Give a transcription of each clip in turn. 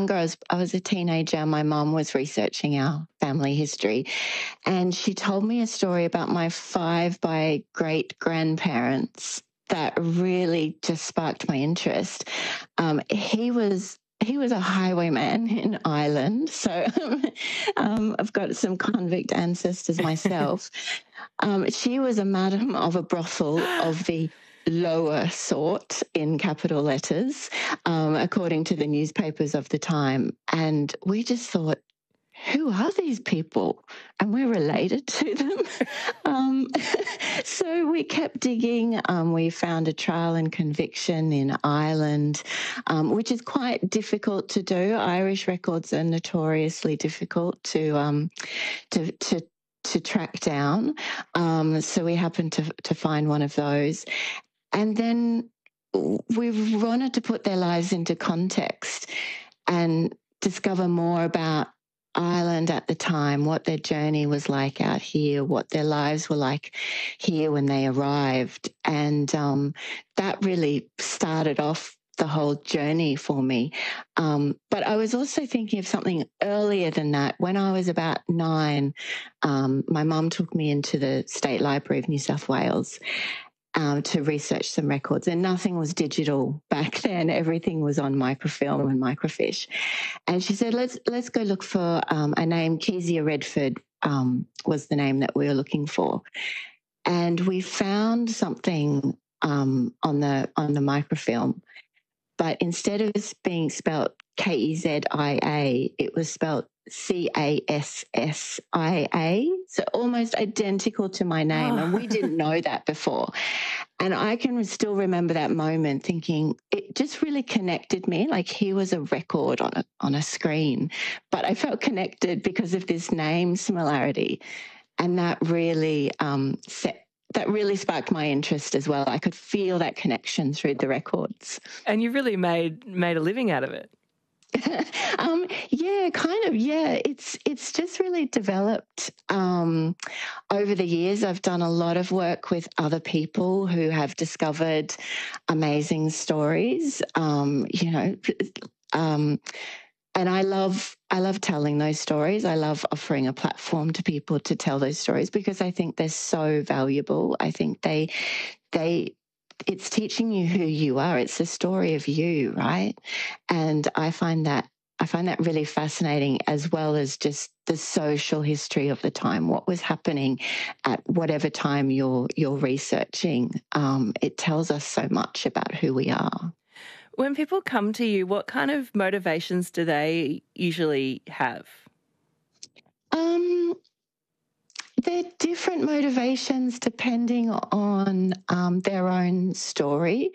younger, I was a teenager, my mum was researching our family history, and she told me a story about my 5 by great-grandparents that really just sparked my interest. He was a highwayman in Ireland, so I've got some convict ancestors myself. She was a madam of a brothel of the lower sort in capital letters, according to the newspapers of the time. And we just thought, who are these people? And we're related to them. So we kept digging. We found a trial and conviction in Ireland, which is quite difficult to do. Irish records are notoriously difficult to track down. So we happened to find one of those. And then we wanted to put their lives into context and discover more about Ireland at the time, what their journey was like out here, what their lives were like here when they arrived. And that really started off the whole journey for me. But I was also thinking of something earlier than that. When I was about 9, my mum took me into the State Library of New South Wales to research some records, and nothing was digital back then. Everything was on microfilm and microfiche. And she said, let's go look for a name. Kezia Redford was the name that we were looking for. And we found something on the microfilm, but instead of it being spelled Kezia, it was spelled Cassia, so almost identical to my name. And we didn't know that before. And I can still remember that moment thinking it just really connected me, like he was a record on a screen. But I felt connected because of this name similarity. And that really sparked my interest as well. I could feel that connection through the records. And you really made a living out of it. Yeah, kind of. Yeah, it's just really developed over the years. I've done a lot of work with other people who have discovered amazing stories. And I love telling those stories. I love offering a platform to people to tell those stories because I think they're so valuable. I think it's teaching you who you are. It's the story of you, right? And I find that really fascinating, as well as just the social history of the time, what was happening at whatever time you're researching. It tells us so much about who we are. When people come to you, what kind of motivations do they usually have? They're different motivations depending on their own story.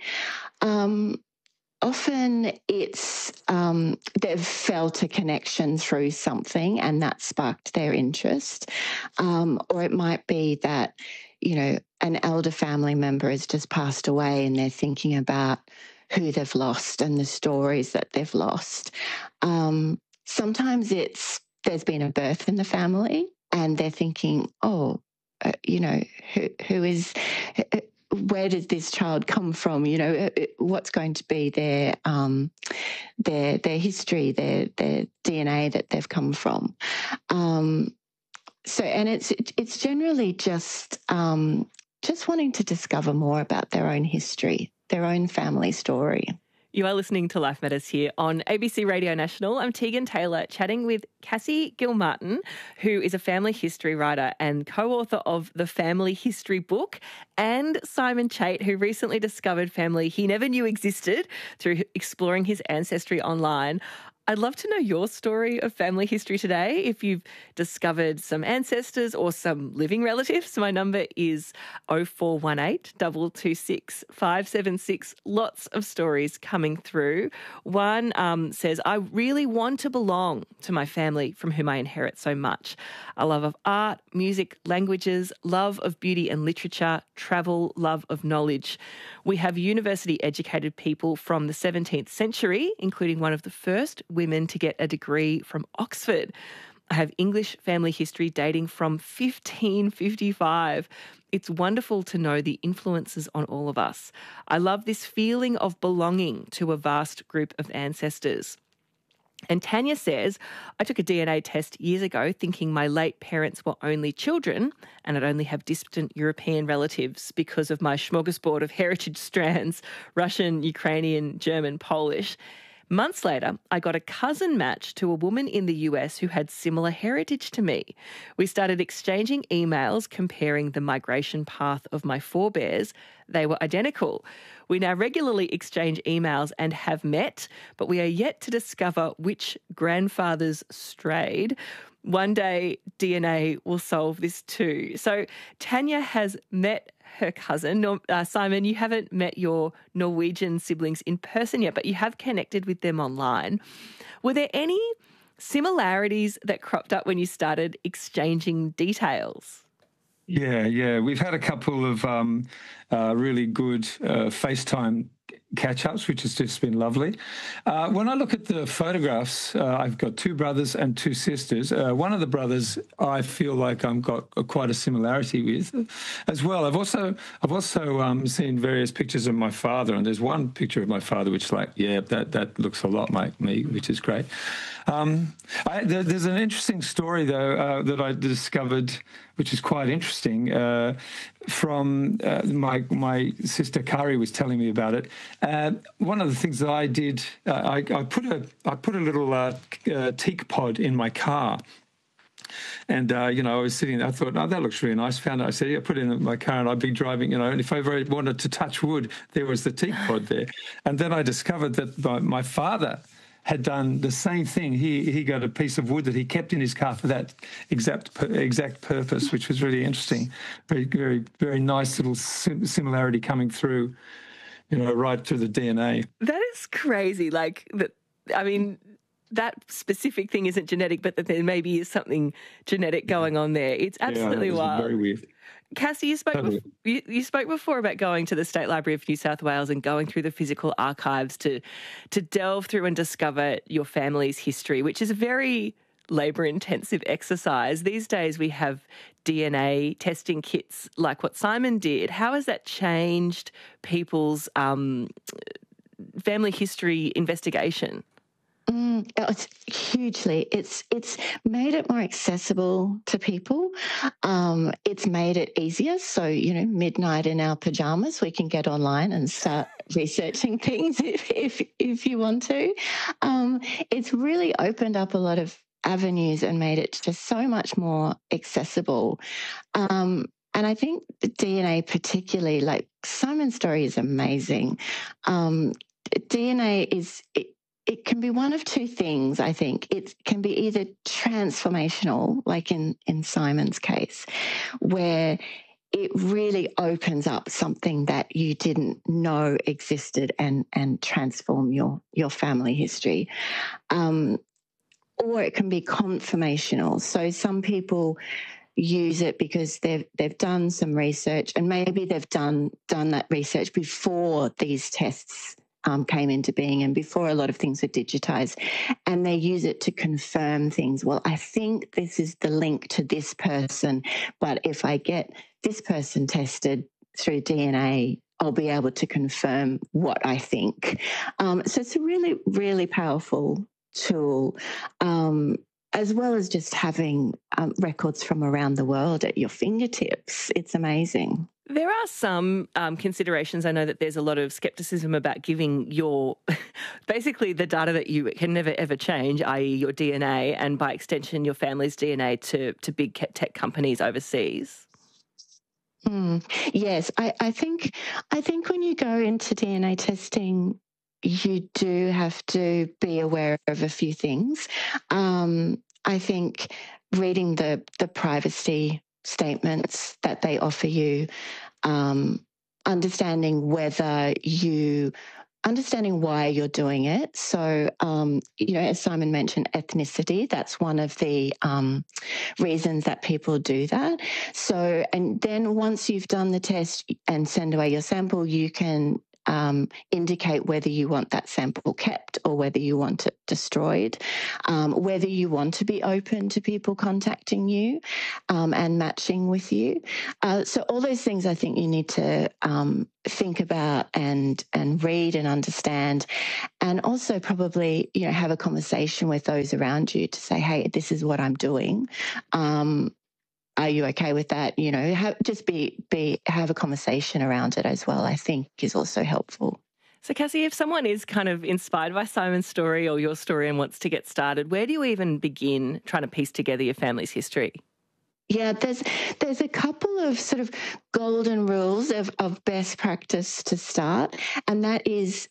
Often it's they've felt a connection through something and that sparked their interest. Or it might be that, an elder family member has just passed away and they're thinking about who they've lost and the stories that they've lost. Sometimes there's been a birth in the family and they're thinking, who is... where did this child come from? What's going to be their history, their DNA that they've come from. And it's generally just wanting to discover more about their own history, their own family story. You are listening to Life Matters here on ABC Radio National. I'm Tegan Taylor, chatting with Cassie Gilmartin, who is a family history writer and co-author of the Family History book, and Simon Chait, who recently discovered family he never knew existed through exploring his ancestry online. I'd love to know your story of family history today. If you've discovered some ancestors or some living relatives, my number is 0418 226 576. Lots of stories coming through. One says, I really want to belong to my family from whom I inherit so much. A love of art, music, languages, love of beauty and literature, travel, love of knowledge. We have university-educated people from the 17th century, including one of the first women to get a degree from Oxford. I have English family history dating from 1555. It's wonderful to know the influences on all of us. I love this feeling of belonging to a vast group of ancestors. And Tanya says, I took a DNA test years ago thinking my late parents were only children and I'd only have distant European relatives because of my smorgasbord of heritage strands, Russian, Ukrainian, German, Polish. Months later, I got a cousin match to a woman in the US who had similar heritage to me. We started exchanging emails comparing the migration path of my forebears. They were identical. We now regularly exchange emails and have met, but we are yet to discover which grandfathers strayed. One day, DNA will solve this too. So Tanya has met her cousin. Simon, you haven't met your Norwegian siblings in person yet, but you have connected with them online. Were there any similarities that cropped up when you started exchanging details? Yeah. We've had a couple of really good FaceTime catch-ups, which has just been lovely. When I look at the photographs, I've got two brothers and two sisters. One of the brothers I feel like I've got quite a similarity with as well. I've also seen various pictures of my father, and there's one picture of my father which that looks a lot like me, which is great. There's an interesting story, though, that I discovered, which is quite interesting, from my sister Kari was telling me about it. One of the things that I did, I put a little teak pod in my car. And, I was sitting there, I thought, that looks really nice. Found it. I said, I put it in my car and I'd be driving, and if I ever wanted to touch wood, there was the teak pod there. And then I discovered that my father had done the same thing. He got a piece of wood that he kept in his car for that exact purpose, which was really interesting. Very, very, very nice little similarity coming through, right through the DNA. That is crazy. That specific thing isn't genetic, but that there maybe is something genetic going on there. It's absolutely wild. Very weird. Cassie, you spoke before about going to the State Library of New South Wales and going through the physical archives to delve through and discover your family's history, which is a very labour-intensive exercise. These days we have DNA testing kits like what Simon did. How has that changed people's family history investigation? It's hugely. It's made it more accessible to people. It's made it easier. So, midnight in our pajamas, we can get online and start researching things if you want to. It's really opened up a lot of avenues and made it just so much more accessible. And I think the DNA particularly, like Simon's story is amazing. DNA it can be one of two things, I think. It can be either transformational, like in Simon's case, where it really opens up something that you didn't know existed and transform your family history. Or it can be confirmational. So some people use it because they've done some research, and maybe they've done that research before these tests came into being and before a lot of things were digitized, and they use it to confirm things. Well, I think this is the link to this person, but if I get this person tested through DNA, I'll be able to confirm what I think. So it's a really, really powerful tool, as well as just having records from around the world at your fingertips. It's amazing. There are some considerations. I know that there's a lot of skepticism about giving your, basically the data that you can never ever change, i.e. your DNA, and by extension your family's DNA to big tech companies overseas. Yes, I think when you go into DNA testing, you do have to be aware of a few things. I think reading the privacy statements that they offer you, understanding why you're doing it. So, as Simon mentioned, ethnicity, that's one of the reasons that people do that. So, and then once you've done the test and send away your sample, you can indicate whether you want that sample kept or whether you want it destroyed, whether you want to be open to people contacting you and matching with you. So all those things I think you need to think about and read and understand, and also probably, you know, have a conversation with those around you to say, hey, this is what I'm doing. Are you okay with that? You know, have a conversation around it as well, I think is also helpful. So, Cassie, if someone is kind of inspired by Simon's story or your story and wants to get started, where do you even begin trying to piece together your family's history? Yeah, there's a couple of sort of golden rules of best practice to start, and that is